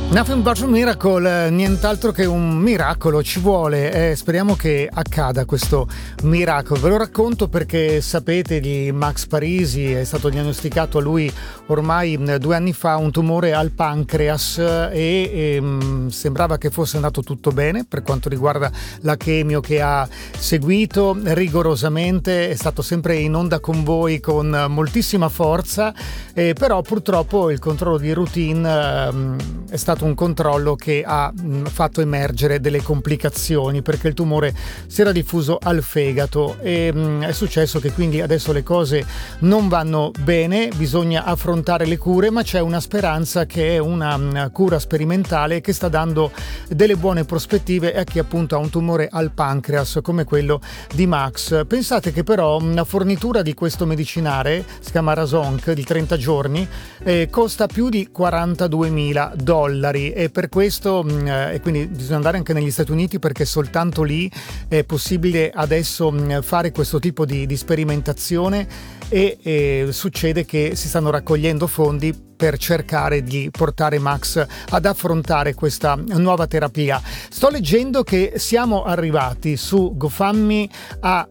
Nothing but a miracle, nient'altro che un miracolo ci vuole, speriamo che accada questo miracolo. Ve lo racconto perché sapete di Max Parisi, è stato diagnosticato a lui ormai 2 anni fa un tumore al pancreas e sembrava che fosse andato tutto bene per quanto riguarda la chemio che ha seguito rigorosamente, è stato sempre in onda con voi con moltissima forza, però purtroppo il controllo di routine è stato un controllo che ha fatto emergere delle complicazioni perché il tumore si era diffuso al fegato e è successo che quindi adesso le cose non vanno bene, bisogna affrontare le cure, ma c'è una speranza che è una cura sperimentale che sta dando delle buone prospettive a chi appunto ha un tumore al pancreas come quello di Max. Pensate che però una fornitura di questo medicinale, si chiama Razonk, di 30 giorni, costa più di $42.000 e per questo e quindi bisogna andare anche negli Stati Uniti perché soltanto lì è possibile adesso fare questo tipo di sperimentazione e succede che si stanno raccogliendo fondi per cercare di portare Max ad affrontare questa nuova terapia. Sto leggendo che siamo arrivati su GoFundMe a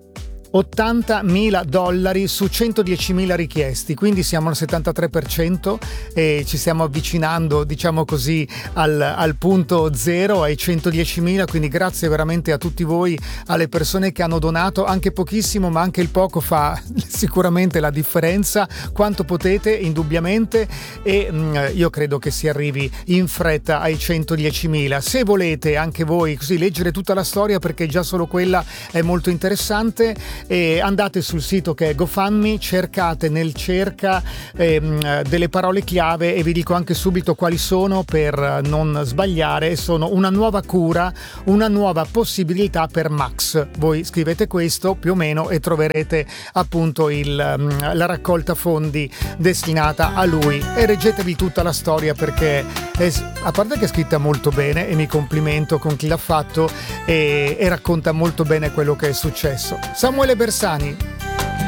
$80.000 su 110.000 richiesti, quindi siamo al 73% e ci stiamo avvicinando, diciamo così, al punto zero, ai 110.000, quindi grazie veramente a tutti voi, alle persone che hanno donato, anche pochissimo, ma anche il poco fa sicuramente la differenza, quanto potete indubbiamente, e io credo che si arrivi in fretta ai 110.000. Se volete anche voi così leggere tutta la storia, perché già solo quella è molto interessante, e andate sul sito che è GoFundMe, cercate nel cerca delle parole chiave e vi dico anche subito quali sono per non sbagliare. Sono una nuova cura, una nuova possibilità per Max. Voi scrivete questo più o meno e troverete appunto la raccolta fondi destinata a lui e leggetevi tutta la storia perché a parte che è scritta molto bene e mi complimento con chi l'ha fatto e racconta molto bene quello che è successo. Samuele Bersani.